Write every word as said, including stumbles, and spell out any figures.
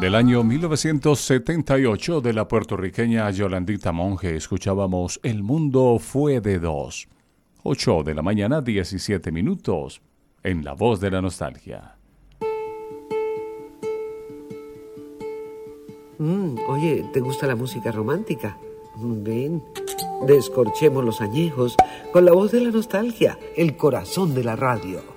Del año mil novecientos setenta y ocho, de la puertorriqueña Yolandita Monge, escuchábamos El mundo fue de dos. ocho de la mañana, diecisiete minutos, en La Voz de la Nostalgia. Mm, oye, ¿te gusta la música romántica? Ven, descorchemos los añejos con La Voz de la Nostalgia, el corazón de la radio.